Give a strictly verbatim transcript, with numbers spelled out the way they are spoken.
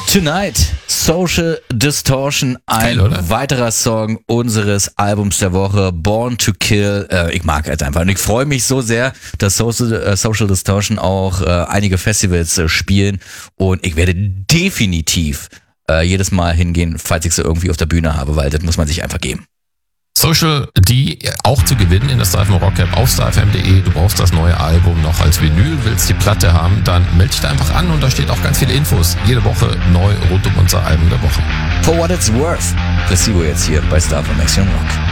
Tonight, Social Distortion, ein Geil, oder? weiterer Song unseres Albums der Woche, Born to Kill. Äh, ich mag es einfach und ich freue mich so sehr, dass Social, äh, Social Distortion auch äh, einige Festivals äh, spielen und ich werde definitiv äh, jedes Mal hingehen, falls ich sie irgendwie auf der Bühne habe, weil das muss man sich einfach geben. Social D auch zu gewinnen in der StarFM Rock App auf starfm punkt de. Du brauchst das neue Album noch als Vinyl, willst die Platte haben, dann melde dich da einfach an und da steht auch ganz viele Infos. Jede Woche neu rund um unser Album der Woche. For What It's Worth, Placebo jetzt hier bei StarFM Action Rock.